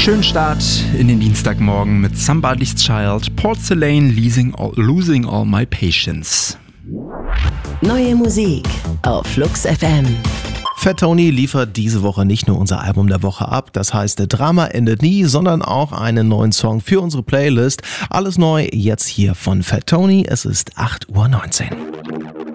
Schönen Start in den Dienstagmorgen mit Somebody's Child, Porcelain, Losing All My Patience. Neue Musik auf Flux FM. Fat Tony liefert diese Woche nicht nur unser Album der Woche ab, das heißt Drama endet nie, sondern auch einen neuen Song für unsere Playlist. Alles neu jetzt hier von Fat Tony, es ist 8:19 Uhr.